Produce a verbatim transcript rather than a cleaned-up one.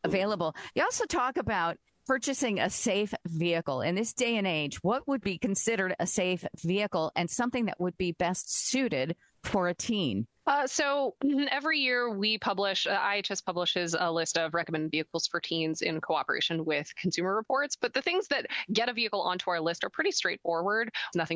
available. You also talk about purchasing a safe vehicle. In this day and age, what would be considered a safe vehicle and something that would be best suited for a teen? Uh, so every year we publish, uh, I H S publishes a list of recommended vehicles for teens in cooperation with Consumer Reports. But the things that get a vehicle onto our list are pretty straightforward. Nothing